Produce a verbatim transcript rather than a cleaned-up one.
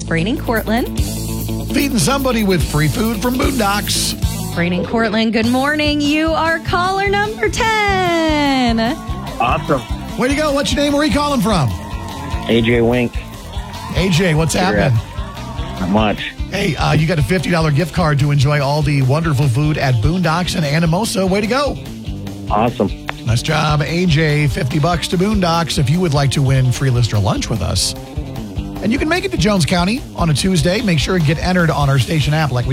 Brain and Cortland. Feeding somebody with free food from Boondocks. Brain and Cortland, good morning. You are caller number ten. Awesome. Way to go. What's your name? Where are you calling from? A J Wink. A J, what's happening? Not much. Hey, uh, you got a fifty dollars gift card to enjoy all the wonderful food at Boondocks and Anamosa. Way to go. Awesome. Nice job, A J. fifty bucks to Boondocks if you would like to win free Lister lunch with us. And you can make it to Jones County on a Tuesday. Make sure and get entered on our station app like we